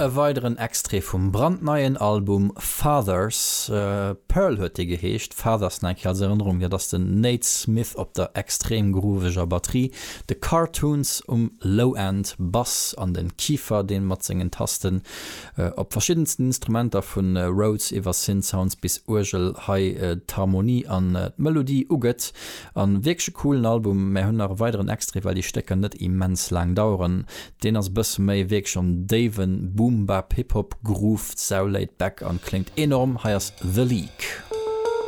e weiteren Extre vum brandneien Album Fathers Pearl huet geheescht Fathers als Erinnerung ja dats den Nate Smith op der extrem grooveger Batterie de Cartoons Low-End Bass an den Kiefer den matzingen Tasten op verschiedensten Instrumenter vun Rhodes iwwer Synthsounds bis Urgel High Harmonie an Melodie uget an wegsche coolen Album méi hunn weiteren Extre weil die Stecker net immens lang dauern den as bësse méi weg schon Daven Boom Bap Hip-Hop Groove so laid back an klingt enorm heiers The League.